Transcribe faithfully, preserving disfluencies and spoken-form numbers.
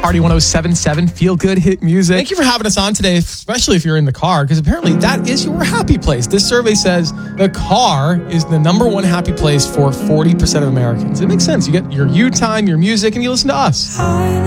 Party one oh seven point seven, feel good hit music. Thank you for having us on today, especially if you're in the car, because apparently that is your happy place. This survey says the car is the number one happy place for forty percent of Americans. It makes sense. You get your you time, your music, and you listen to us.